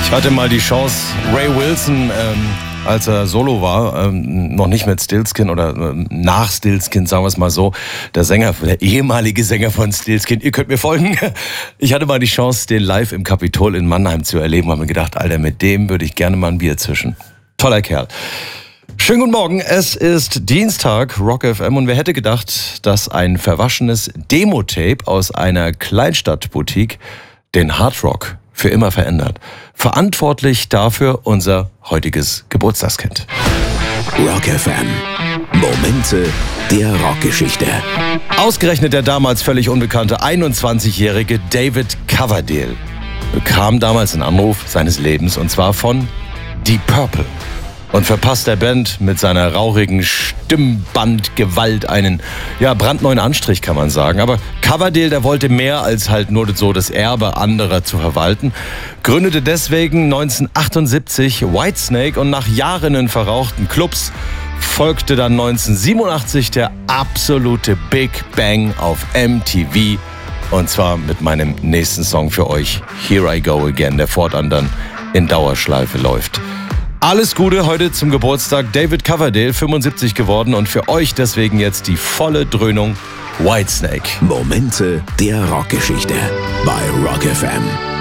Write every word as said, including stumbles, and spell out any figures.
Ich hatte mal die Chance, Ray Wilson, ähm, als er solo war, ähm, noch nicht mit Stillskin oder ähm, nach Stillskin, sagen wir es mal so, der Sänger, der ehemalige Sänger von Stillskin, ihr könnt mir folgen. Ich hatte mal die Chance, den live im Kapitol in Mannheim zu erleben, habe mir gedacht, Alter, mit dem würde ich gerne mal ein Bier zischen. Toller Kerl. Schönen guten Morgen, es ist Dienstag, Rock F M, und wer hätte gedacht, dass ein verwaschenes Demo-Tape aus einer Kleinstadtboutique den Hardrock für immer verändert. Verantwortlich dafür unser heutiges Geburtstagskind. Rock F M. Momente der Rockgeschichte. Ausgerechnet der damals völlig unbekannte einundzwanzigjährige David Coverdale bekam damals einen Anruf seines Lebens, und zwar von Deep Purple. Und verpasst der Band mit seiner rauchigen Stimmbandgewalt einen ja, brandneuen Anstrich, kann man sagen. Aber Coverdale, der wollte mehr als halt nur so das Erbe anderer zu verwalten, gründete deswegen neunzehnhundertachtundsiebzig Whitesnake, und nach Jahren in verrauchten Clubs folgte dann neunzehnhundertsiebenundachtzig der absolute Big Bang auf M T V, und zwar mit meinem nächsten Song für euch, Here I Go Again, der fortan dann in Dauerschleife läuft. Alles Gute heute zum Geburtstag, David Coverdale, fünfundsiebzig geworden, und für euch deswegen jetzt die volle Dröhnung Whitesnake. Momente der Rockgeschichte bei Rock F M.